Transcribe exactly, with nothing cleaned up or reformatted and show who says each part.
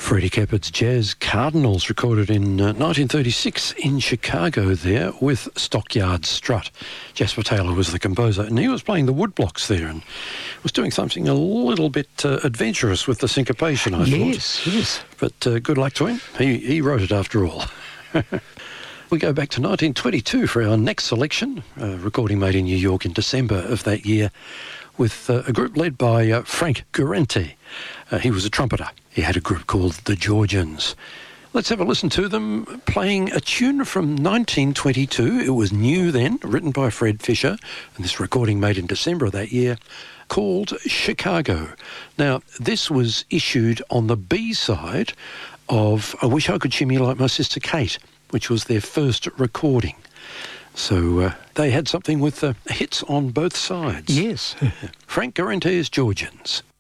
Speaker 1: Freddie Keppard's Jazz Cardinals, recorded in uh, nineteen thirty-six in Chicago there with Stockyard Strut. Jasper Taylor was the composer, and he was playing the woodblocks there and was doing something a little bit uh, adventurous with the syncopation, I
Speaker 2: yes,
Speaker 1: thought.
Speaker 2: Yes, yes.
Speaker 1: But uh, good luck to him. He, he wrote it after all. We go back to nineteen twenty-two for our next selection, a recording made in New York in December of that year, with uh, a group led by uh, Frank Guarente. Uh, he was a trumpeter. He had a group called the Georgians. Let's have a listen to them playing a tune from nineteen twenty-two. It was new then, written by Fred Fisher, and this recording made in December of that year, called Chicago. Now, this was issued on the B-side of I Wish I Could Shimmy Like My Sister Kate, which was their first recording. So uh, they had something with uh, hits on both sides.
Speaker 2: Yes.
Speaker 1: Frank Guarente's Georgians.